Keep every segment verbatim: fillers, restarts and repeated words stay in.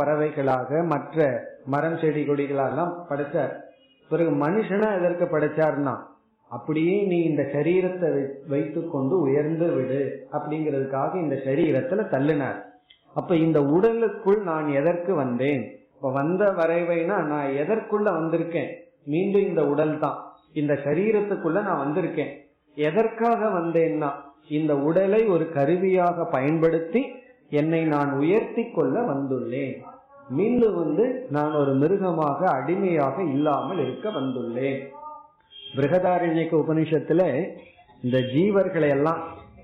பறவைகளாக மற்ற மரம் செடி கொடிகளெல்லாம் படைச்சார். பிறகு மனுஷனா எதற்கு படைச்சார்னா, அப்படியே நீ இந்த சரீரத்தை வைத்து கொண்டு உயர்ந்து விடு அப்படிங்கிறதுக்காக இந்த சரீரத்துல தள்ளினார். அப்ப இந்த உடலுக்குள் நான் எதற்கு வந்தேன், இப்ப வந்த வரைவைனா நான் எதற்குள்ள வந்திருக்கேன், மீண்டும் இந்த உடல் தான், இந்த சரீரத்துக்குள்ள நான் வந்திருக்கேன். எதற்காக வந்தேன்னா இந்த உடலை ஒரு கருவியாக பயன்படுத்தி என்னை நான் உயர்த்தி கொள்ள வந்துள்ளேன். மீண்டும் வந்து நான் ஒரு மிருகமாக அடிமையாக இல்லாமல் இருக்க வந்துள்ளேன். பிருகதாரண்யக உபனிஷத்துல இந்த ஜீவர்களை எல்லாம்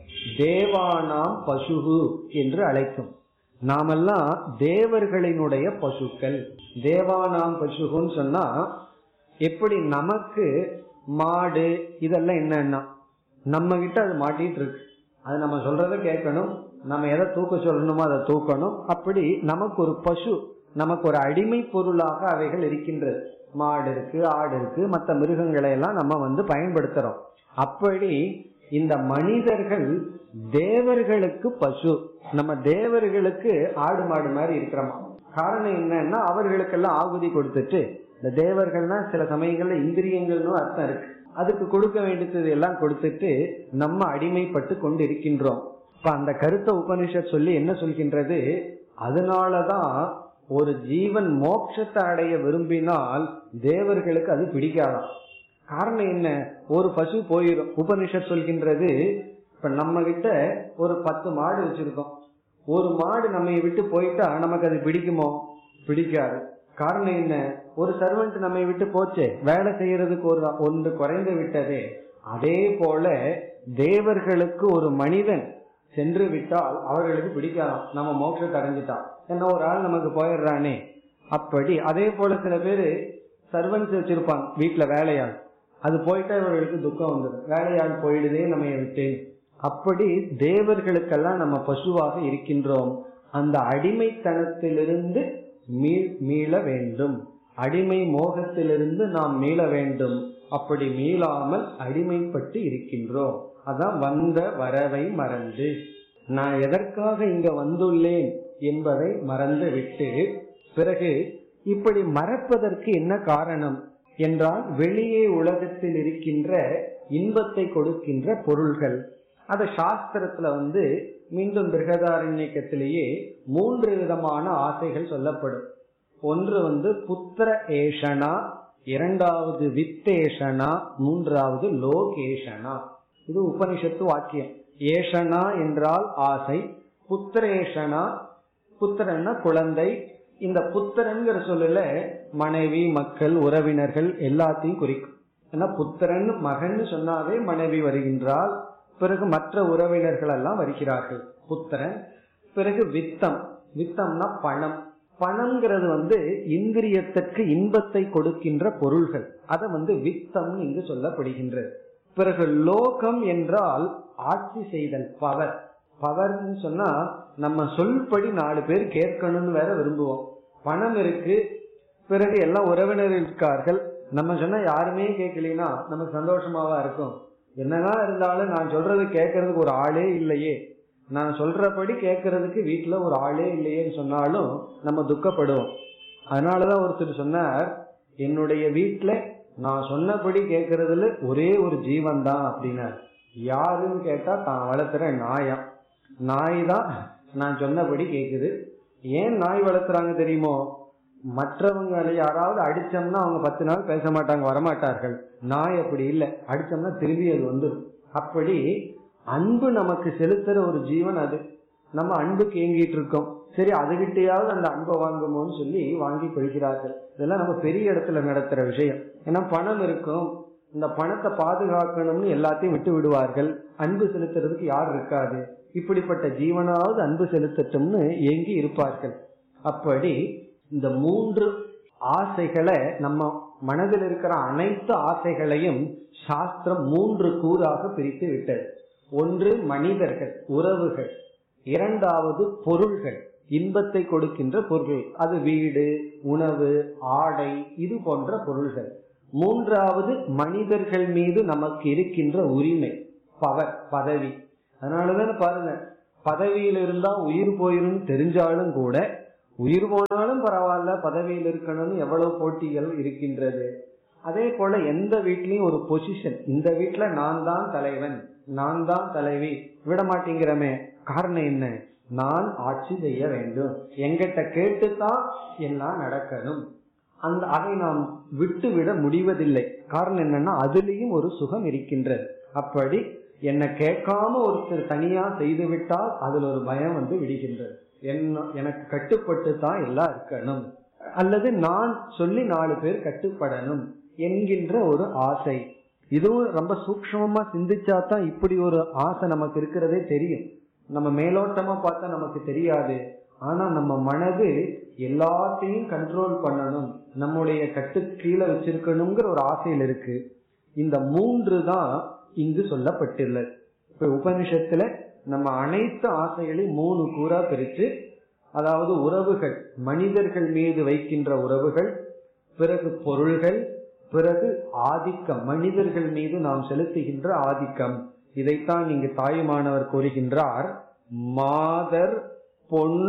தேவானாம் பசுகு என்று அழைக்கும். நாமெல்லாம் தேவர்களினுடைய பசுக்கள். தேவானாம் பசுகுன்னு சொன்னா எப்படி நமக்கு மாடு இதெல்லாம் என்னன்னா நம்ம கிட்ட அது மாட்டிட்டு இருக்கு, அது நம்ம சொல்றத கேட்கணும், நம்ம எதை தூக்க சொல்லணுமோ அதை தூக்கணும். அப்படி நமக்கு ஒரு பசு, நமக்கு ஒரு அடிமை பொருளாக அவைகள் இருக்கின்றது. மாடு இருக்கு, ஆடு இருக்கு, மற்ற மிருகங்களை எல்லாம் நம்ம வந்து பயன்படுத்துறோம். அப்படி இந்த மனிதர்கள் தேவர்களுக்கு பசு, நம்ம தேவர்களுக்கு ஆடு மாடு மாதிரி இருக்கிறோமா. காரணம் என்னன்னா அவர்களுக்கெல்லாம் ஆகுதி கொடுத்துட்டு, இந்த தேவர்கள்னா சில சமயங்கள்ல இந்திரியங்கள்னு அர்த்தம் இருக்கு, அதுக்கு கொடுக்க வேண்டியது எல்லாம் கொடுத்துட்டு நம்ம அடிமைப்பட்டு கொண்டு இருக்கின்றோம். இப்ப அந்த கருத்தை உபனிஷத் சொல்லி என்ன சொல்கின்றது, அதனாலதான் ஒரு ஜீவன் மோட்சத்தை அடைய விரும்பினால் தேவர்களுக்கு அது பிடிக்காதான். காரணம் என்ன, ஒரு பசு போயிடும். உபனிஷத் சொல்கின்றது, இப்ப நம்ம கிட்ட ஒரு பத்து மாடு வச்சிருக்கோம், ஒரு மாடு நம்ம விட்டு போயிட்டா நமக்கு அது பிடிக்குமோ, பிடிக்காது. காரணம் என்ன, ஒரு சர்வெண்ட் நம்ம விட்டு போச்சே, வேலை செய்யறதுக்கு ஒரு ஒன்று குறைந்து விட்டதே. அதே போல தேவர்களுக்கு ஒரு மனிதன் சென்று விட்டால் அவர்களுக்கு பிடிக்கலாம், நம்ம மோட்சத்தை அடைஞ்சிட்டான், என்ன ஒரு ஆள் நமக்கு போயிடுறானே. அப்படி அதே போல சில பேரு சர்வன்ஸ் வச்சிருப்பாங்க வீட்டுல வேலையாள், அது போயிட்டா இவர்களுக்கு துக்கம் வந்துடும், வேலையாள் போயிடுதே நம்ம விட்டு. அப்படி தேவர்களுக்கெல்லாம் நம்ம பசுவாக இருக்கின்றோம். அந்த அடிமைத்தனத்திலிருந்து மீள வேண்டும், அடிமை மோகத்திலிருந்து நாம் மீள வேண்டும். அப்படி மீளாமல் அடிமைப்பட்டு இருக்கின்றோம். அதான் வந்த வரவை மறந்து, நான் எதற்காக இங்க வந்துள்ளேன் என்பதை மறந்து விட்டு, பிறகு இப்படி மறப்பதற்கு என்ன காரணம் என்றால் வெளியே உலகத்தில் இருக்கின்ற இன்பத்தை கொடுக்கின்ற பொருள்கள். அத சாஸ்திரத்துல வந்து மீண்டும் பிருகதாரண்யத்திலேயே மூன்று விதமான ஆசைகள் சொல்லப்படும். ஒன்று வந்து புத்திர ஏஷனா, இரண்டாவது வித்தேஷனா, மூன்றாவது லோகேஷனா. இது உபனிஷத்து வாக்கியம். ஏஷனா என்றால் ஆசை, புத்திரேஷனா, புத்திரன்னா குழந்தை. இந்த புத்திரன்கிற சொல்லல மனைவி, மக்கள், உறவினர்கள் எல்லாத்தையும் குறிக்கும். ஏன்னா புத்திரன் மகன் சொன்னாவே மனைவி வருகின்றால், பிறகு மற்ற உறவினர்கள் எல்லாம் வருகிறார்கள் புத்திரன். பிறகு வித்தம், வித்தம்னா பணம். பணம்ங்கிறது வந்து இந்திரியத்திற்கு இன்பத்தை கொடுக்கின்ற பொருள்கள், அதை வந்து வித்தம் இங்கு சொல்லப்படுகின்றது. பிறகு லோகம் என்றால் ஆட்சி செய்தல், பவர். பவர்னு சொன்னா நம்ம சொல்படி நாலு பேர் கேட்கணும்னு வேற விரும்புவோம். பணம் இருக்கு, பிறகு எல்லாம் உறவினர்கள் இருக்கார்கள், நம்ம சொன்னா யாருமே கேட்கலனா நமக்கு சந்தோஷமாவா இருக்கும். என்னதான் இருந்தாலும் நான் சொல்றது கேட்கறதுக்கு ஒரு ஆளே இல்லையே, நான் சொல்றபடி கேட்கறதுக்கு வீட்டுல ஒரு ஆளே இல்லையேன்னு சொன்னாலும் நம்ம துக்கப்படுவோம். அதனாலதான் ஒருத்தர் சொன்னார், என்னுடைய வீட்டுல நான் சொன்னபடி கேட்கறதுல ஒரே ஒரு ஜீவன் தான் அப்படின்னார். யாருன்னு கேட்டா தான் வளர்த்துற நாயா. நாய் தான் நான் சொன்னபடி கேக்குது. ஏன் நாய் வளர்த்துறாங்க தெரியுமோ, மற்றவங்களை யாராவது அடிச்சோம்னா அவங்க பத்து நாள் பேச மாட்டாங்க, வரமாட்டார்கள். நாய் அப்படி இல்லை, அடிச்சோம்னா திரும்பி அது வந்துடும். அப்படி அன்பு நமக்கு செலுத்துற ஒரு ஜீவன் அது. நம்ம அன்புக்கு ஏங்கிட்டு இருக்கோம், சரி அதுகிட்டையாவது அந்த அன்பை வாங்குமோன்னு சொல்லி வாங்கி கொள்கிறார்கள். இதெல்லாம் நம்ம பெரிய இடத்துல நடத்துற விஷயம். ஏன்னா பணம் இருக்கும், இந்த பணத்தை பாதுகாக்கணும்னு எல்லாத்தையும் விட்டு விடுவார்கள், அன்பு செலுத்துறதுக்கு யார் இருக்காது. இப்படிப்பட்ட ஜீவனாவது அன்பு செலுத்தட்டும்னு ஏங்கி இருப்பார்கள். அப்படி இந்த மூன்று ஆசைகளை, நம்ம மனதில் இருக்கிற அனைத்து ஆசைகளையும் சாஸ்திரம் மூன்று கூறாக பிரித்து விட்டது. ஒன்று மனிதர்கள், உறவுகள். இரண்டாவது பொருள்கள், இன்பத்தை கொடுக்கின்ற பொருள், அது வீடு, உணவு, ஆடை, இது போன்ற பொருள்கள். மூன்றாவது மனிதர்கள் மீது நமக்கு இருக்கின்ற உரிமை, பவர், பதவி. அதனாலதான் பாருங்க, பதவியில் இருந்தா உயிர் போயிரும் தெரிஞ்சாலும் கூட உயிர் போனாலும் பரவாயில்ல, பதவியில் இருக்கணும்னு எவ்வளவு போட்டிகள் இருக்கின்றது. அதே போல எந்த வீட்லயும் ஒரு பொசிஷன், இந்த வீட்டுல நான் தான் தலைவன், நான் தான் தலைவி, விட மாட்டேங்கிறமே. காரணம் என்ன? நான் ஆட்சி செய்ய வேண்டும், எங்கிட்ட கேட்டுத்தான் எல்லாம் நடக்கணும். அந்த அதை நாம் விட்டு விட முடிவதில்லை. காரணம் என்னன்னா அதுலயும் ஒரு சுகம் இருக்கின்றது. அப்படி என்ன கேட்காம ஒருத்தர் தனியா செய்து விட்டால் அதுல ஒரு பயம் வந்து விடுகின்றது. என்ன எனக்கு கட்டுப்பட்டு தான் எல்லாம் இருக்கணும், அல்லது நான் சொல்லி நாலு பேர் கட்டுப்படணும் என்கின்ற ஒரு ஆசை. இதுவும் ரொம்ப சூக்ஷ்மமா சிந்திச்சாதான் இப்படி ஒரு ஆசை நமக்கு இருக்கிறதே தெரியும். நம்ம மேலோட்டமா பார்த்தா நமக்கு தெரியாது. ஆனா நம்ம மனது எல்லாத்தையும் கண்ட்ரோல் பண்ணணும், நம்முடைய கட்டு கீழே வச்சிருக்கணுங்கிற ஒரு ஆசையில் இருக்கு. இந்த மூன்று தான் இங்கு சொல்லப்பட்டுள்ளது. இப்ப உபனிஷத்துல நம்ம அனைத்து ஆசைகளையும் மூணு கூறா பிரிச்சு, அதாவது உறவுகள், மனிதர்கள் மீது வைக்கின்ற உறவுகள், பிறகு பொருள்கள், பிறகு ஆதிக்கம், மனிதர்கள் மீது நாம் செலுத்துகின்ற ஆதிக்கம். இதைத்தான் இங்கு தாயுமானவர் கூறுகின்றார், மாதர் பொன்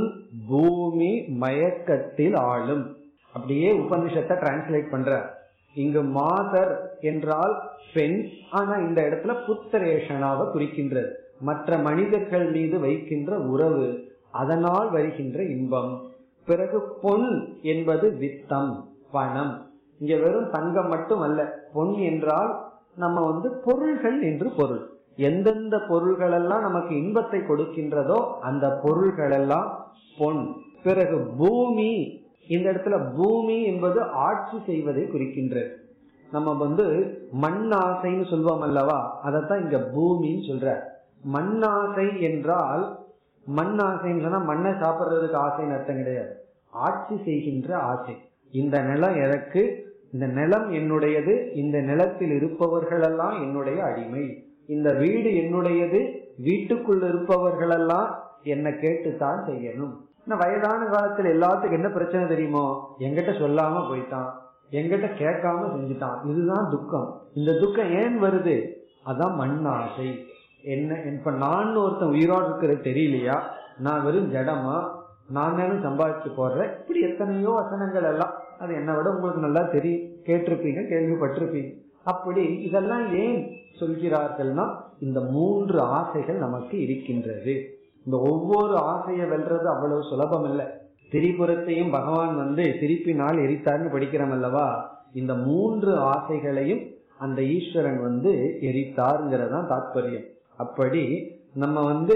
பூமி மயக்கத்தில் ஆளும். அப்படியே உபனிஷத்தை டிரான்ஸ்லேட் பண்றார். இங்கு மாதர் என்றால் பெண், ஆனா இந்த இடத்துல புத்திரேஷனாவை குறிக்கின்றது. மற்ற மனிதர்கள் மீது வைக்கின்ற உறவு, அதனால் வருகின்ற இன்பம். பிறகு பொன் என்பது வித்தம், பணம். இங்க வெறும் தங்கம் மட்டும் அல்ல, பொன் என்றால் நம்ம வந்து பொருள்கள் என்று பொருள். எந்தெந்த பொருள்கள் எல்லாம் நமக்கு இன்பத்தை கொடுக்கின்றதோ அந்த பொருள்கள் எல்லாம் பொன். பிறகு பூமி, இந்த இடத்துல பூமி என்பது ஆட்சி செய்வதை குறிக்கின்றது. நம்ம வந்து மண் ஆசைன்னு சொல்வோம் அல்லவா, அதத்தான் இங்க பூமின்னு சொல்ற. மண்ணாசை என்றால், மண் ஆசைன்னு சொன்னா மண்ணை சாப்பிடுறதுக்கு ஆசைன்னு அர்த்தம் கிடையாது, ஆட்சி செய்கின்ற ஆசை. இந்த நிலம் எனக்கு, இந்த நிலம் என்னுடையது, இந்த நிலத்தில் இருப்பவர்கள் எல்லாம் என்னுடைய அடிமை, இந்த வீடு என்னுடையது, வீட்டுக்குள்ள இருப்பவர்கள் எல்லாம் என்ன கேட்டுத்தான் செய்யணும். வயதான காலத்துல எல்லாத்துக்கும் என்ன பிரச்சனை தெரியுமோ, எங்கிட்ட சொல்லாம போயிட்டான், எங்கிட்ட கேட்காம செஞ்சுட்டான், இதுதான் துக்கம். இந்த துக்கம் ஏன் வருது? அதான் மண் ஆசை. என்ன, இப்ப நான் ஒருத்தன் உயிரோடு இருக்கிறது தெரியலையா, நான் வெறும் ஜடமா, நான் தானும் சம்பாதிச்சு போடுறேன், இப்படி எத்தனையோ வசனங்கள் எல்லாம், அது என்னை விட உங்களுக்கு நல்லா தெரியும், கேட்டிருப்பீங்க, கேள்விப்பட்டிருப்பீங்க. அப்படி இதெல்லாம் ஏன் சொல்கிறார்கள்னா, இந்த மூன்று ஆசைகள் நமக்கு இருக்கின்றது. இந்த ஒவ்வொரு ஆசையை வெல்றது அவ்வளவு சுலபம் இல்லை. திரிபுரத்தையும் பகவான் வந்து திருப்பினால் எரித்தார்னு படிக்கிறோம் அல்லவா, இந்த மூன்று ஆசைகளையும் அந்த ஈஸ்வரன் வந்து எரித்தாருங்கிறதான் தாற்பயம். அப்படி நம்ம வந்து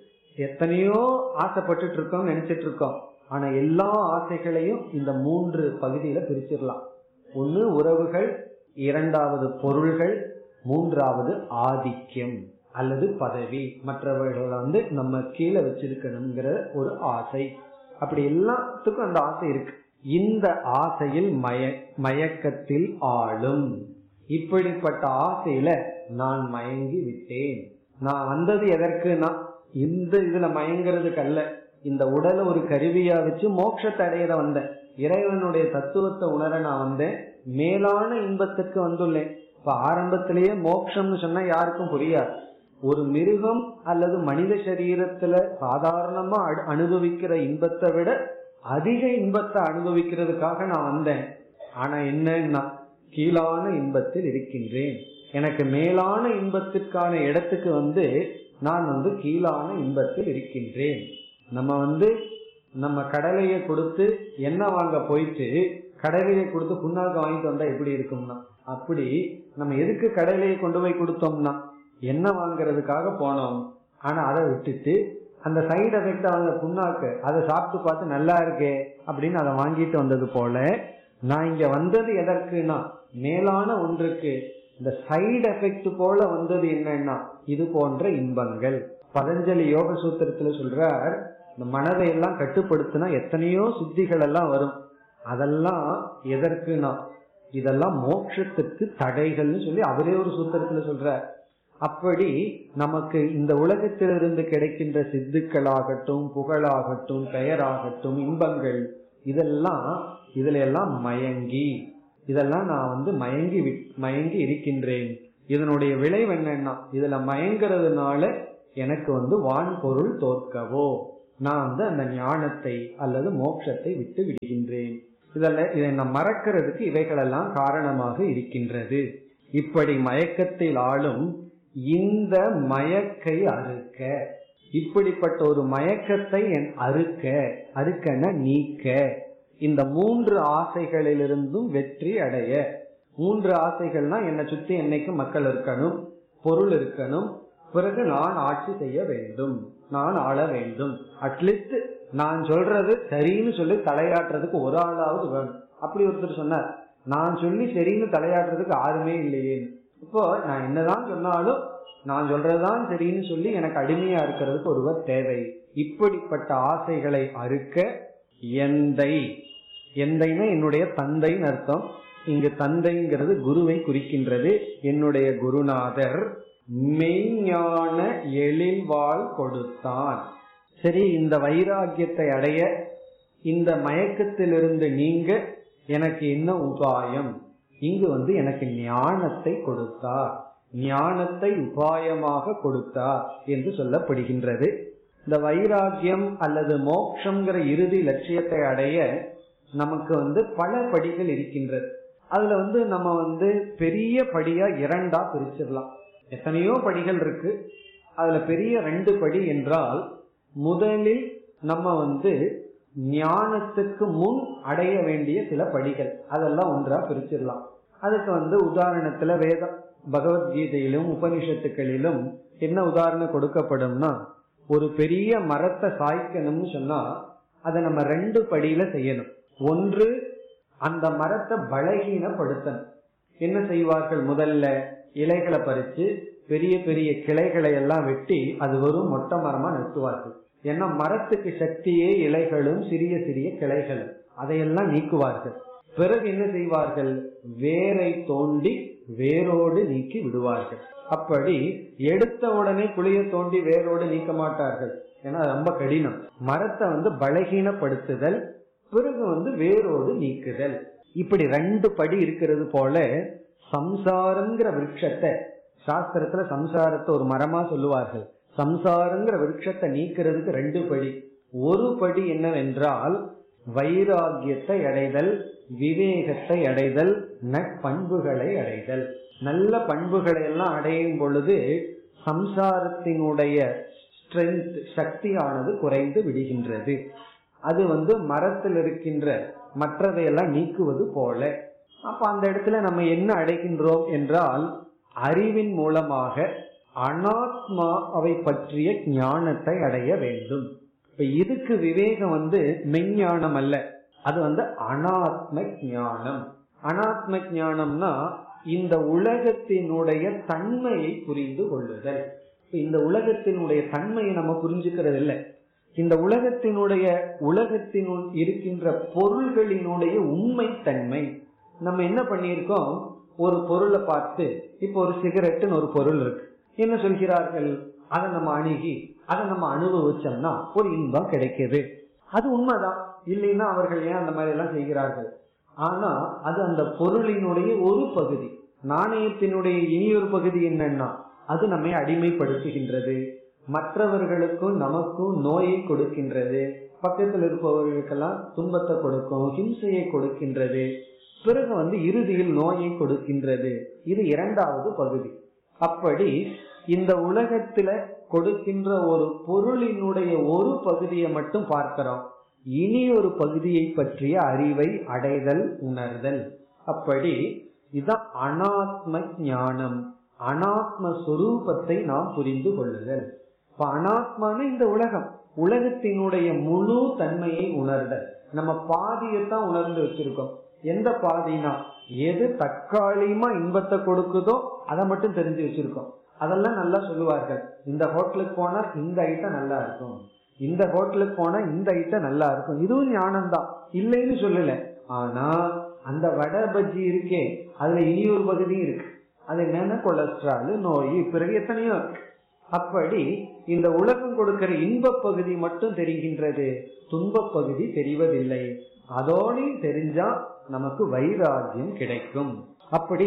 எத்தனையோ ஆசைப்பட்டு இருக்கோம், நினைச்சிட்டு இருக்கோம். ஆனா எல்லா ஆசைகளையும் இந்த மூன்று பகுதியில பிரிச்சிடலாம். ஒன்னு உறவுகள், இரண்டாவது பொருள்கள், மூன்றாவது ஆதிக்கம் அல்லது பதவி, மற்றவர்களை வந்து நம்ம கீழே வச்சிருக்கணுங்கிற ஒரு ஆசை. அப்படி எல்லாத்துக்கும் அந்த ஆசை இருக்கு. இந்த ஆசையில் மய மயக்கத்தில் ஆளும். இப்படிப்பட்ட ஆசையில நான் மயங்கி விட்டேன். நான் வந்தது எதற்குனா இந்த இதுல மயங்கிறதுக்கு அல்ல, இந்த உடலை ஒரு கருவியா வச்சு மோட்சத்தை அடையிற வந்தேன், இறைவனுடைய தத்துவத்தை உணர நான் வந்தேன், மேலான இன்பத்துக்கு வந்துள்ளேன். இப்ப ஆரம்பத்திலேயே மோட்சம்னு சொன்னா யாருக்கும் புரியாது. ஒரு மிருகம் அல்லது மனித சரீரத்துல சாதாரணமா அனுபவிக்கிற இன்பத்தை விட அதிக இன்பத்தை அனுபவிக்கிறதுக்காக நான் வந்தேன். ஆனா என்னன்னா கீழான இன்பத்தில் இருக்கின்றேன், எனக்கு மேலான இன்பத்திற்கான இடத்துக்கு வந்து நான் வந்து கீழான இன்பத்தில் இருக்கின்றேன். நம்ம வந்து நம்ம கடலையை கொடுத்து எண்ணெய் வாங்க போயிட்டு கடலையை கொடுத்து புண்ணாக்கு வாங்கிட்டு வந்தா எப்படி இருக்கும்னா, அப்படி நம்ம எதுக்கு கடலையை கொண்டு போய் கொடுத்தோம்னா எண்ணெய் வாங்குறதுக்காக போனோம். ஆனா அதை விட்டுட்டு அந்த சைடு எஃபெக்ட் அவங்க புண்ணாக்கு அதை சாப்பிட்டு பார்த்து நல்லா இருக்கே அப்படின்னு அதை வாங்கிட்டு வந்தது போல, நான் இங்க வந்தது எதற்குனா மேலான ஒன்றுக்கு. இந்த சைடு எஃபெக்ட் போல வந்தது என்னன்னா இது போன்ற இன்பங்கள். பதஞ்சலி யோக சூத்திரத்துல சொல்றார், இந்த மனதை எல்லாம் கட்டுப்படுத்தினா எத்தனையோ சித்திகள் எல்லாம் வரும். அதெல்லாம் எதற்குனா இதெல்லாம் மோட்சத்துக்கு தடைகள்னு சொல்லி அவரே ஒரு சூத்திரத்துல சொல்றார். அப்படி நமக்கு இந்த உலகத்திலிருந்து கிடைக்கின்ற சித்துக்களாகட்டும், புகழாகட்டும், பெயராகட்டும், இன்பங்கள், இதெல்லாம் இதுல எல்லாம் மயங்கி, இதெல்லாம் நான் வந்து மயங்கி மயங்கி இருக்கின்றேன். இதனுடைய விளைவு என்னன்னா இதுல மயங்கிறதுனால எனக்கு வந்து வான் பொருள் தோற்கவோ நான் வந்து அந்த ஞானத்தை அல்லது மோட்சத்தை விட்டு விடுகின்றேன். இதெல்லாம் இதை நான் மறக்கிறதுக்கு இவைகளெல்லாம் காரணமாக இருக்கின்றது. இப்படி மயக்கத்தில் ஆளும் இந்த மயக்கை அறுக்க, இப்படிப்பட்ட ஒரு மயக்கத்தை என் அறுக்க, அறுக்கன நீக்க, இந்த மூன்று ஆசைகளிலிருந்தும் வெற்றி அடைய. மூன்று ஆசைகள்னா என்னை சுத்தி என்னைக்கு மக்கள் இருக்கணும், பொருள் இருக்கணும், பிறகு நான் ஆட்சி செய்ய வேண்டும், நான் ஆள வேண்டும், அட்லீஸ்ட் நான் சொல்றது சரின்னு சொல்லி தலையாட்டுறதுக்கு ஒரு ஆளாவது வேணும். அப்படி ஒருத்தர் சொன்னார், நான் சொல்லி சரின்னு தலையாட்டுறதுக்கு யாருமே இல்லையே. இப்போ நான் என்னதான் சொன்னாலும் நான் சொல்றதுதான் சரின்னு சொல்லி எனக்கு அடிமையா இருக்கிறதுக்கு ஒருவர் தேவை. இப்படிப்பட்ட ஆசைகளை அறுக்க எந்தை, எந்தைன்னா என்னுடைய தந்தைன்னு அர்த்தம். இங்கு தந்தைங்கிறது குருவை குறிக்கின்றது. என்னுடைய குருநாதர் மெய்ஞான எழில்வாள் கொடுத்தான். சரி, இந்த வைராகியத்தை அடைய, இந்த மயக்கத்திலிருந்து நீங்க எனக்கு என்ன உபாயம்? இங்கு வந்து எனக்கு ஞானத்தை கொடுத்தார், ஞானத்தை உபாயமாக கொடுத்தார் என்று சொல்லப்படுகின்றது. இந்த வைராகியம் அல்லது மோட்சம்ங்கிற இறுதி லட்சியத்தை அடைய நமக்கு வந்து பல படிகள் இருக்கின்றது. அதுல வந்து நம்ம வந்து பெரிய படியா இரண்டா பிரிச்சிடலாம். எத்தனையோ படிகள் இருக்கு, அதுல பெரிய ரெண்டு படி என்றால், முதலில் நம்ம வந்து ஞானத்துக்கு முன் அடைய வேண்டிய சில படிகள், அதெல்லாம் ஒன்றா பிரிச்சிடலாம். அதுக்கு வந்து உதாரணத்துல வேதம் பகவத்கீதையிலும் உபனிஷத்துக்களிலும் என்ன உதாரணம் கொடுக்கப்படும்னா, ஒரு பெரிய மரத்தை சாய்க்கணும்னு சொன்னா அதை நம்ம ரெண்டு படியில செய்யணும். ஒன்று, அந்த மரத்தை பலகீனப்படுத்தணும். என்ன செய்வார்கள்? முதல்ல இலைகளை பறிச்சு பெரிய பெரிய கிளைகளை எல்லாம் வெட்டி அது வெறும் மொட்டை மரமா நிறுத்துவார்கள். ஏன்னா மரத்துக்கு சக்தியே இலைகளும் சிறிய சிறிய கிளைகளும், அதையெல்லாம் நீக்குவார்கள். பிறகு என்ன செய்வார்கள்? வேரை தோண்டி வேரோடு நீக்கி விடுவார்கள். அப்படி எடுத்த உடனே குழிய தோண்டி வேரோடு நீக்க மாட்டார்கள், ஏன்னா ரொம்ப கடினம். மரத்தை வந்து பலகீனப்படுத்துதல், பிறகு வந்து வேரோடு நீக்குதல். இப்படி ரெண்டு படி இருக்கிறது போல சம்சாரங்கிற விருட்சத்தை, சாஸ்திரத்துல சம்சாரத்தை ஒரு மரமா சொல்லுவார்கள். சம்சாரங்கிற விருட்சத்தை நீக்கிறதுக்கு ரெண்டு படி. ஒரு படி என்னவென்றால் வைராகியத்தை அடைதல், விவேகத்தை அடைதல், நற்பண்புகளை அடைதல். நல்ல பண்புகளை எல்லாம் அடையும் பொழுது சம்சாரத்தினுடைய ஸ்ட்ரென்த், சக்தியானது குறைந்து விடுகின்றது. அது வந்து மரத்தில் இருக்கின்ற மற்றதையெல்லாம் நீக்குவது போல. அப்ப அந்த இடத்துல நம்ம என்ன அடைகின்றோம் என்றால், அறிவின் மூலமாக அனாத்மாவை பற்றிய ஞானத்தை அடைய வேண்டும். இப்ப இதுக்கு விவேகம் வந்து மெஞ்ஞானம் அல்ல, அது வந்து அனாத்ம ஞானம். அனாத்ம ஞானம்னா இந்த உலகத்தினுடைய தன்மையை புரிந்து கொள்ளுதல். இந்த உலகத்தினுடைய தன்மையை நம்ம புரிஞ்சுக்கிறது இல்லை. இந்த உலகத்தினுடைய உலகத்தினுள் இருக்கின்ற பொருள்களினுடைய உண்மை தன்மை நம்ம என்ன பண்ணியிருக்கோம்? ஒரு பொருளை பார்த்து, இப்போ ஒரு சிகரெட்டுன்னு ஒரு பொருள் இருக்கு, என்ன சொல்கிறார்கள்? அதை நம்ம அணுகி அதை நம்ம அனுபவிச்சோம்னா ஒரு இன்பம் கிடைக்குது. அது உண்மைதான், இல்லைன்னா அவர்கள் ஏன் அந்த மாதிரி எல்லாம் செய்கிறார்கள்? ஆனா அது அந்த பொருளினுடைய ஒரு பகுதி. நாணயத்தினுடைய இனி ஒரு பகுதி என்னன்னா, அது நம்மை அடிமைப்படுத்துகின்றது, மற்றவர்களுக்கும் நமக்கும் நோயை கொடுக்கின்றது, பக்கத்தில் இருப்பவர்களுக்கெல்லாம் துன்பத்தை கொடுக்கும், ஹிம்சையை கொடுக்கின்றது, பிறகு வந்து இறுதியில் நோயை கொடுக்கின்றது. இது இரண்டாவது பகுதி. அப்படி இந்த உலகத்துல கொடுக்கின்ற ஒரு பொருளினுடைய ஒரு பகுதியை மட்டும் பார்க்கிறோம், இனி ஒரு பகுதியை பற்றிய அறிவை அடைதல், உணர்தல். அப்படி இதான் அனாத்ம ஞானம், அனாத்ம சொரூபத்தை நாம் புரிந்து கொள்ளுதல். இப்ப அனாத்மான இந்த உலகம், உலகத்தினுடைய முழு தன்மையை உணர்தல். நம்ம பாதியத்தான் உணர்ந்து வச்சிருக்கோம். எந்த பாதினா, எது தற்காலிகமா இன்பத்தை கொடுக்குதோ அதை மட்டும் தெரிஞ்சு வச்சிருக்கோம். அதெல்லாம் நல்லா சொல்லுவார்கள், இந்த ஹோட்டலுக்கு போனா இந்த ஐட்டம் நல்லா இருக்கும், இந்த ஹோட்டலுக்கு போனா இந்த ஐட்டம் நல்லா இருக்கும். இதுவும் ஞானம் தான், இல்லைன்னு சொல்லல. ஆனா அந்த வடை பஜ்ஜி இருக்கே, அதுல இனி ஒரு பகுதியும் இருக்கு. அது என்னன்னா கொலஸ்ட்ரால், நோய், பிறகு எத்தனையோ இருக்கு. அப்படி இந்த உலகம் கொடுக்கிற இன்ப பகுதி மட்டும் தெரிகின்றது, துன்ப பகுதி தெரிவதில்லை. அதோடு தெரிஞ்சா நமக்கு வைராகியம் கிடைக்கும். அப்படி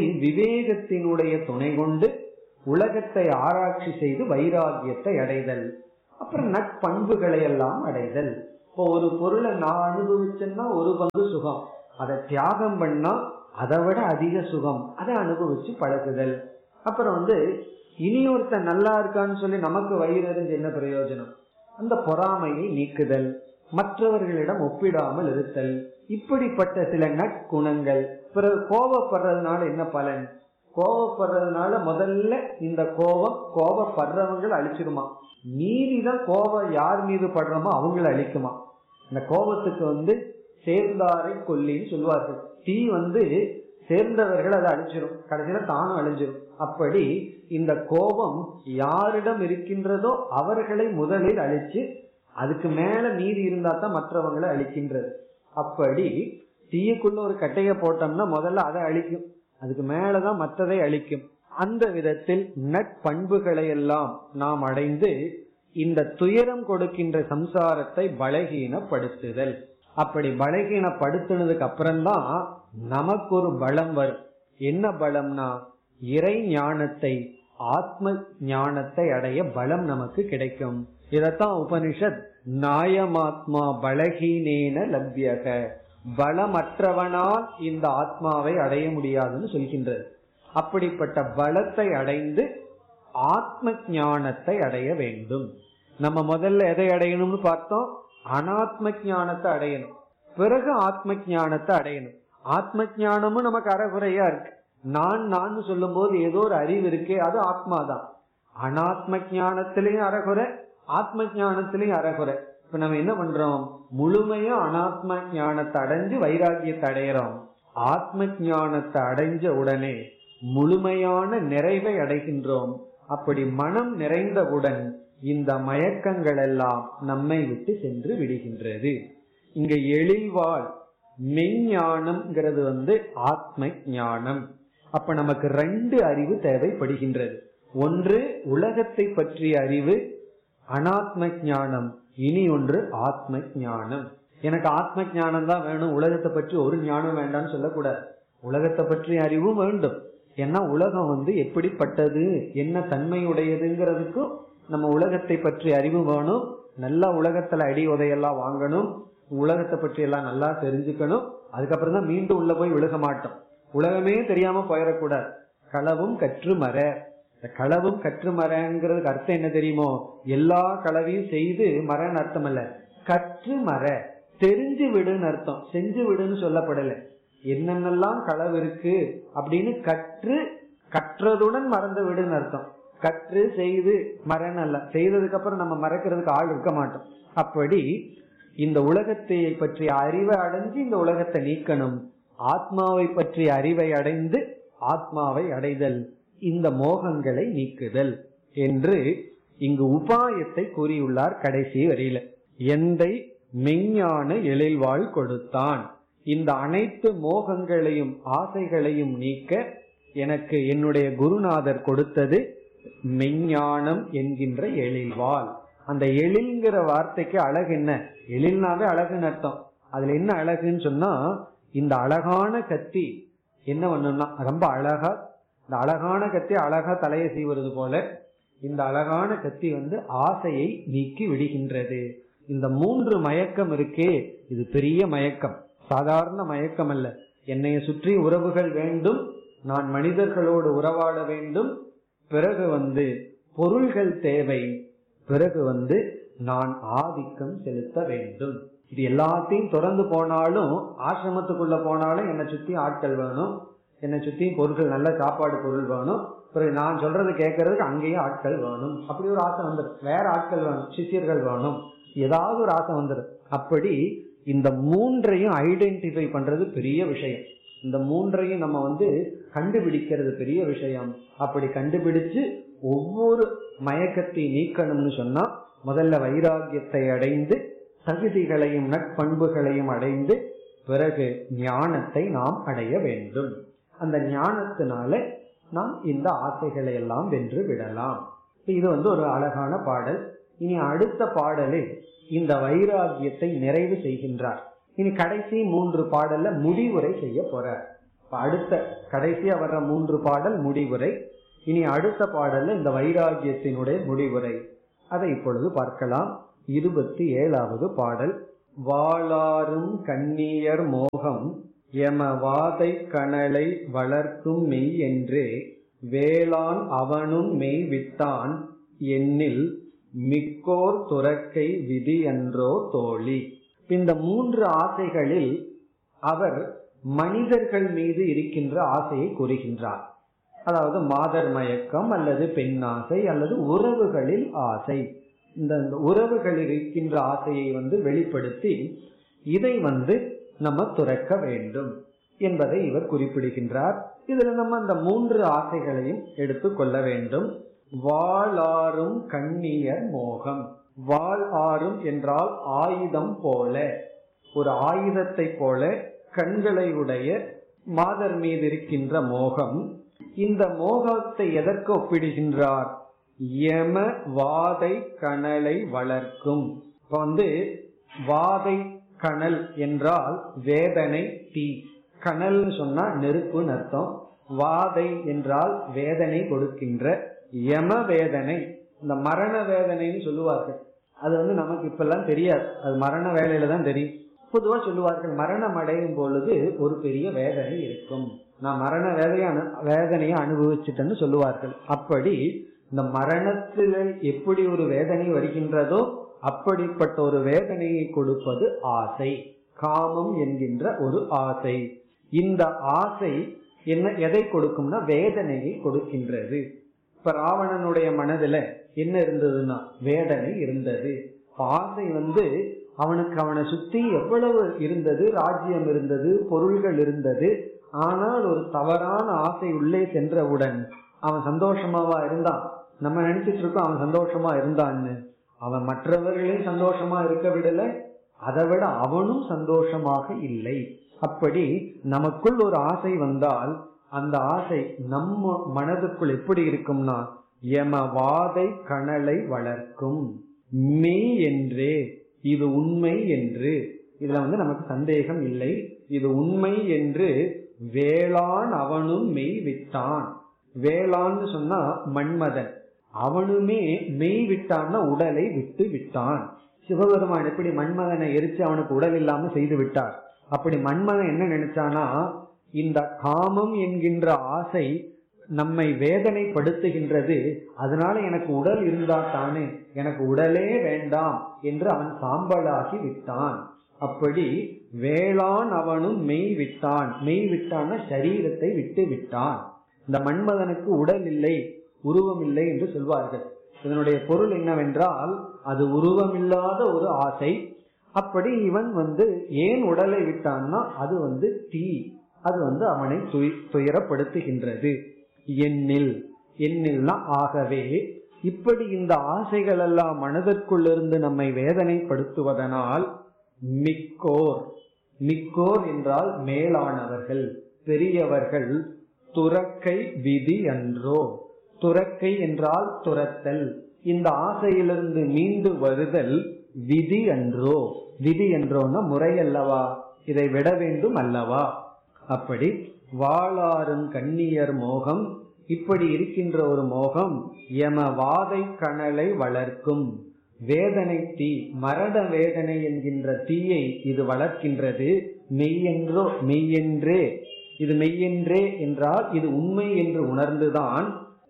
விவேகத்தினுடைய துணை கொண்டு உலகத்தை ஆராய்ச்சி செய்து வைராகியத்தை அடைதல். அப்புறம் நட்பண்புகளை எல்லாம் அடைதல். இப்போ ஒரு பொருளை நான் அனுபவிச்சேன்னா ஒரு பங்கு சுகம், அதை தியாகம் பண்ணா அதை விட அதிக சுகம், அதை அனுபவிச்சு பழகுதல். அப்புறம் வந்து இனி ஒருத்தன் நல்லா இருக்கான்னு சொல்லி நமக்கு வயிறு எறிஞ்சு என்ன பிரயோஜனம், அந்த பொறாமையை நீக்குதல், மற்றவர்களிடம் ஒப்பிடாமல் இருத்தல், இப்படிப்பட்ட சில நற்குணங்கள். பிறகு கோபப்படுறதுனால என்ன பலன், கோபப்படுறதுனால முதல்ல இந்த கோபம் கோபப்படுறவங்களை அழிச்சிருமா, மீறிதான் கோபம் யார் மீது படுறோமோ அவங்களை அழிக்குமா. இந்த கோபத்துக்கு வந்து சேர்ந்தாரை கொல்லின்னு சொல்லுவார்கள். தீ வந்து சேர்ந்தவர்கள் அதை அழிச்சிரும், கடைசியில தானும் அழிஞ்சிரும். அப்படி இந்த கோபம் யாரிடம் இருக்கின்றதோ அவர்களை முதலில் அழிச்சு அதுக்கு மேல மீறி இருந்தா தான் மற்றவங்களை அழிக்கின்றது. அப்படி தீயுக்குள்ள ஒரு கட்டைய போட்டோம்னா முதல்ல அதை அழிக்கும், அதுக்கு மேலதான் மற்றதை அழிக்கும். அந்த விதத்தில் நட்பண்புகளை எல்லாம் நாம் அடைந்து இந்த துயரம் கொடுக்கின்ற சம்சாரத்தை பலகீனப்படுத்துதல். அப்படி பலகீனப்படுத்தினதுக்கு அப்புறம்தான் நமக்கு ஒரு பலம் வரும். என்ன பலம்னா இறை ஞானத்தை, ஆத்ம ஞானத்தை அடைய பலம் நமக்கு கிடைக்கும். இதத்தான் உபனிஷத் நாயமாத்மா பலகீனேன லப்யக, பலமற்றவனால் இந்த ஆத்மாவை அடைய முடியாதுன்னு சொல்கின்றது. அப்படிப்பட்ட பலத்தை அடைந்து ஆத்ம ஞானத்தை அடைய வேண்டும். நம்ம முதல்ல எதை அடையணும்னு பார்த்தோம், அனாத்ம ஞானத்தை அடையணும், பிறகு ஆத்ம ஞானத்தை அடையணும். ஆத்ம ஞானமும் நமக்கு அறகுறையா இருக்கு. நான் நான் சொல்லும் போது ஏதோ ஒரு அறிவு இருக்கே, அது ஆத்மாதான். அனாத்ம ஞானத்திலையும் அறகுறை, ஆத்ம ஞானத்திலையும் அறகுறை. இப்ப நம்ம என்ன பண்றோம், முழுமையா அனாத்ம ஞானத்தை அடைஞ்சு வைராகியத்தை அடையிறோம். ஆத்ம ஞானத்தை அடைஞ்ச உடனே முழுமையான நிறைவை அடைகின்றோம். அப்படி மனம் நிறைந்தவுடன் இந்த மயக்கங்கள் எல்லாம் நம்மை விட்டு சென்று விடுகின்றது. இங்க எழில்வாழ் மெஞ்ஞானம்ங்கிறது வந்து ஆத்ம ஞானம். அப்ப நமக்கு ரெண்டு அறிவு தேவைப்படுகின்றது. ஒன்று உலகத்தை பற்றிய அறிவு, அனாத்ம ஞானம். இனி ஒன்று ஆத்ம ஞானம். எனக்கு ஆத்ம ஞானம் தான் வேணும், உலகத்தை பற்றி ஒரு ஞானம் வேண்டாம்னு சொல்லக்கூடாது. உலகத்தை பற்றிய அறிவும் வேண்டும். ஏன்னா உலகம் வந்து எப்படிப்பட்டது, என்ன தன்மையுடையதுங்கிறதுக்கும் நம்ம உலகத்தை பற்றி அறிவு வேணும். நல்லா உலகத்துல அடி உதையெல்லாம் வாங்கணும், உலகத்தை பற்றி எல்லாம் நல்லா தெரிஞ்சுக்கணும். அதுக்கப்புறம் தான் மீண்டும் உள்ள போய் விழுக மாட்டோம். உலகமே தெரியாம போயிடக்கூடாது. களவும் கற்று மர, களவும் கற்று மரங்கிறதுக்கு அர்த்தம் என்ன தெரியுமோ, எல்லா களவையும் செய்து மரன்னு அர்த்தம் அல்ல, கற்று மர தெரிஞ்சு விடுன்னு அர்த்தம், செஞ்சு விடுன்னு சொல்லப்படல. என்னென்னலாம் களவு இருக்கு அப்படின்னு கற்று, கற்றதுடன் மறந்து விடுன்னு அர்த்தம். கற்று செய்து மரன்னு அல்ல, செய்ததுக்கு அப்புறம் நம்ம மறக்கிறதுக்கு ஆள் இருக்க மாட்டோம். அப்படி இந்த உலகத்தை பற்றிய அறிவை அடைஞ்சு இந்த உலகத்தை நீக்கணும். ஆத்மாவை பற்றிய அறிவை அடைந்து ஆத்மாவை அடைதல், இந்த மோகங்களை நீக்குதல் என்று இங்கு உபாயத்தை கூறியுள்ளார் கடைசி வரியில. எந்தை மெஞ்ஞான எழில்வாழ் கொடுத்தான். இந்த அனைத்து மோகங்களையும் ஆசைகளையும் நீக்க எனக்கு என்னுடைய குருநாதர் கொடுத்தது மெஞ்ஞானம் என்கின்ற எழில்வாழ். அந்த எழில்ங்கிற வார்த்தைக்கு அழகு என்ன, எழில்னாவே அழகுன்னு அர்த்தம். அதுல என்ன அழகுன்னு சொன்னா, இந்த அழகான கத்தி என்ன பண்ணும்னா ரொம்ப அழகா, இந்த அழகான கத்தி அழகா தலையை சீவுறது போல இந்த அழகான கத்தி வந்து ஆசையை நீக்கி விடுகின்றது. இந்த மூன்று மயக்கம் இருக்கே, இது பெரிய மயக்கம், சாதாரண மயக்கம் அல்ல. என்னைய சுற்றி உறவுகள் வேண்டும், நான் மனிதர்களோடு உறவாட வேண்டும், பிறகு வந்து பொருள்கள் தேவை, பிறகு வந்து நான் ஆதிக்கம் செலுத்த வேண்டும். இது எல்லாத்தையும் தொடர்ந்து போனாலும், ஆசிரமத்துக்குள்ள போனாலும் என்னை சுத்தி ஆட்கள் வேணும், என்னை சுத்தி பொருட்கள், நல்ல சாப்பாடு பொருள் வேணும், பிறகு நான் சொல்றது கேட்கறதுக்கு அங்கேயும் ஆட்கள் வேணும். அப்படி ஒரு ஆசை வந்துடும். வேற ஆட்கள் வேணும், சிஷியர்கள் வேணும், ஏதாவது ஒரு ஆசை வந்துடும். அப்படி இந்த மூன்றையும் ஐடென்டிஃபை பண்றது பெரிய விஷயம். இந்த மூன்றையும் நம்ம வந்து கண்டுபிடிக்கிறது பெரிய விஷயம். அப்படி கண்டுபிடிச்சு ஒவ்வொரு மயக்கத்தை நீக்கணும்னு சொன்னா முதல்ல வைராகியத்தை அடைந்து தகுதிகளையும் நட்பண்புகளையும் அடைந்து பிறகு ஞானத்தை நாம் அடைய வேண்டும். அந்த ஞானத்தினால நாம் இந்த ஆசைகளை எல்லாம் வென்று விடலாம். இது வந்து ஒரு அழகான பாடல். இனி அடுத்த பாடலில் இந்த வைராகியத்தை நிறைவு செய்கின்றார். இனி கடைசி மூன்று பாடல்ல முடிவுரை செய்ய போறார். அடுத்த கடைசியா வர்ற மூன்று பாடல் முடிவுரை. இனி அடுத்த பாடல்ல இந்த வைராகியத்தினுடைய முடிவுரை. அதை இப்பொழுது பார்க்கலாம். இருபத்தி ஏழாவது பாடல். வாளாரும் கண்ணியர் மோகம் யமவாதை கனலை வளர்க்கும் மெய் என்றே வேளான் அவனும் மெய் விட்டான் எண்ணில் மிக்கோர் துறக்கை விதி என்றோ தோழி. இந்த மூன்று ஆசைகளில் அவர் மனிதர்கள் மீது இருக்கின்ற ஆசையை கூறுகின்றார். அதாவது மாதர் மயக்கம் அல்லது பெண்ணாசை அல்லது உறவுகளில் ஆசை. இந்த உறவுகளில் இருக்கின்ற ஆசையை வந்து வெளிப்படுத்தி இதை வந்து நம்ம துறக்க வேண்டும் என்பதை இவர் குறிப்பிடுகின்றார். இதுல நம்ம அந்த மூன்று ஆசைகளையும் எடுத்துக் கொள்ள வேண்டும். வாளாரும் கண்ணியர் மோகம். வாள் ஆறும் என்றால் ஆயுதம் போல, ஒரு ஆயுதத்தை போல கண்களை உடைய மாதர் மீது இருக்கின்ற மோகம். இந்த மோகத்தை எதற்கு ஒப்பிடுகின்றார்? யம வாதை கனலை வளர்க்கும். இப்ப வந்து வாதை கனல் என்றால் வேதனை, தீ. கனல் சொன்னா நெருப்புன்னு அர்த்தம். வாதை என்றால் வேதனை கொடுக்கின்ற யம வேதனை. இந்த மரண வேதனைன்னு சொல்லுவார்கள். அது வந்து நமக்கு இப்ப எல்லாம் தெரியாது, அது மரண வேலையில தான் தெரியும். பொதுவா சொல்லுவார்கள் மரணம் அடையும் பொழுது ஒரு பெரிய வேதனை இருக்கும், நான் மரண வேதைய வேதனையை அனுபவிச்சுட்டேன்னு சொல்லுவார்கள். அப்படி இந்த மரணத்தில் எப்படி ஒரு வேதனை வருகின்றதோ அப்படிப்பட்ட ஒரு வேதனையை கொடுப்பது ஆசை, காமம் என்கின்ற ஒரு ஆசை. இந்த ஆசை என்ன எதை கொடுக்கும்னா வேதனையை கொடுக்கின்றது. இப்ப ராவணனுடைய மனதுல என்ன இருந்ததுன்னா வேதனை இருந்தது. ஆசை வந்து அவனுக்கு அவனை சுத்தி எவ்வளவு இருந்தது, ராஜ்யம் இருந்தது, பொருள்கள் இருந்தது. ஆனால் ஒரு தவறான ஆசை உள்ளே சென்றவுடன் அவன் சந்தோஷமாவா இருந்தான்? நம்ம நினைச்சிட்டு இருக்கோம் அவன் சந்தோஷமா இருந்தான்னு. அவன் மற்றவர்களையும் சந்தோஷமா இருக்க விடல, அதை விட அவனும் சந்தோஷமாக இல்லை. அப்படி நமக்குள் ஒரு ஆசை வந்தால் அந்த ஆசை நம்ம மனதுக்குள் எப்படி இருக்கும்னா யமவாதை கனலை வளர்க்கும். மெய் என்றே, இது உண்மை என்று, இதுல வந்து நமக்கு சந்தேகம் இல்லை, இது உண்மை என்று வேளான் அவனும் மெய் விட்டான். வேளான்னு சொன்னா மன்மதன், அவனுமே மெய் விட்டான்னா உடலை விட்டு விட்டான். சிவபெருமான் எப்படி மன்மதனை எரிச்சு அவனுக்கு உடல் இல்லாம செய்து விட்டார், அப்படி மன்மதன் என்ன நினைச்சானா இந்த காமம் என்கின்ற ஆசை நம்மை வேதனைப்படுத்துகின்றது, அதனால எனக்கு உடல் இருந்தா தானே, எனக்கு உடலே வேண்டாம் என்று அவன் சாம்பலாகி விட்டான். அப்படி வேளான் அவனும் மெய் விட்டான். மெய் விட்டான சரீரத்தை விட்டு விட்டான். இந்த மன்மதனுக்கு உடல் இல்லை, உருவம் இல்லை என்று சொல்வார்கள். இதனுடைய பொருள் என்னவென்றால் அது உருவமில்லாத ஒரு ஆசை. அப்படி இவன் வந்து ஏன் உடலை விட்டான்னா அது வந்து தீ, அது வந்து அவனை துயரப்படுத்துகின்றது. எண்ணில், எண்ணில்னா ஆகவே. இப்படி இந்த ஆசைகள் எல்லாம் மனதிற்குள் இருந்து நம்மை வேதனைப்படுத்துவதனால் மிக்கோர், மிக்கோர் என்றால் மேலானவர்கள், பெரியவர்கள், துறக்கை விதி அன்றோ. துறக்கை என்றால் துரத்தல், இந்த ஆசையிலிருந்து மீண்டு வருதல் விதி அன்றோ. விதி என்றோன்னா முறை அல்லவா, இதை விட வேண்டும் அல்லவா. அப்படி வாளாரும் கண்ணியர் மோகம், இப்படி இருக்கின்ற ஒரு மோகம் யமவாதை கனலை வளர்க்கும். வேதனை தீ, மரண வேதனை என்கின்ற தீயை இது வளர்க்கின்றது. மெய்யென்றோ, மெய்யென்றே, இது மெய்யென்றே என்றால் இது உண்மை என்று உணர்ந்துதான்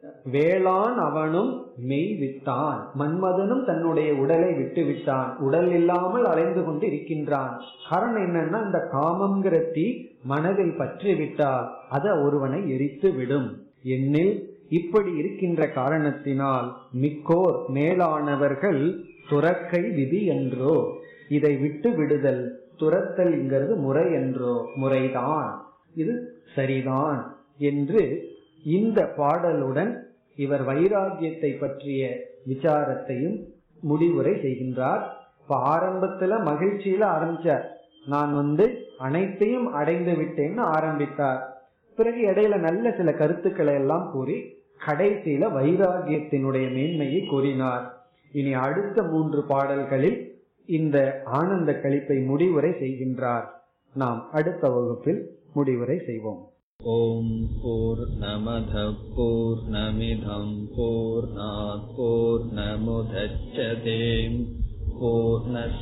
வேளான் அவனும் மெய் விட்டான். மன்மதனும் தன்னுடைய உடலை விட்டு விட்டான், உடல் இல்லாமல் அலைந்து கொண்டு இருக்கின்றான். காரணம் என்னன்னா இந்த காமங்கிற தீ மனதில் பற்றி விட்டால் அது ஒருவனை எரித்து விடும். எண்ணில் இப்படி இருக்கின்ற காரணத்தினால் மிக்கோர் மேலானவர்கள் துறக்கை விதி என்றோ, இதை விட்டு விடுதல், துரத்தல் என்கிறது முறை என்றோ, முறைதான், இது சரிதான் என்று இந்த பாடலுடன் இவர் வைராகியத்தை பற்றிய விசாரத்தையும் முடிவுரை செய்கின்றார். இப்ப ஆரம்பத்துல மகிழ்ச்சியில ஆரம்பிச்சார், நான் வந்து அனைத்தையும் அடைந்து விட்டேன்னு ஆரம்பித்தார். பிறகு இடையில நல்ல சில கருத்துக்களை எல்லாம் கூறி கடைசியில வைராகியத்தினுடைய மேன்மையை கூறினார். இனி அடுத்த மூன்று பாடல்களில் இந்த ஆனந்த களிப்பை முடிவுரை செய்கின்றார். நாம் அடுத்த வகுப்பில் முடிவுரை செய்வோம். ஓம் பூர்ணமத பூர்ணமிதம் பூர்ணாத் பூர்ணமுதச்யதே பூர்ணஸ்